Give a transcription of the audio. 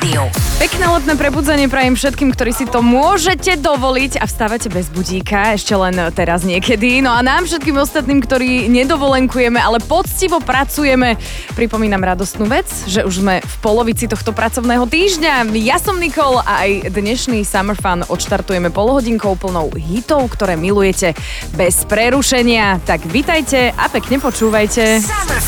rádiu. Pekné letné prebudzanie prajem všetkým, ktorí si to môžete dovoliť a vstávate bez budíka, ešte len teraz niekedy. No a nám všetkým ostatným, ktorí nedovolenkujeme, ale poctivo pracujeme, pripomínam radostnú vec, že už sme v polovici tohto pracovného týždňa. Ja som Nikol a aj dnešný Summer Fun odštartujeme polhodinkou plnou hitov, ktoré milujete bez prerušenia. Tak vitajte a pekne počúvajte. Summer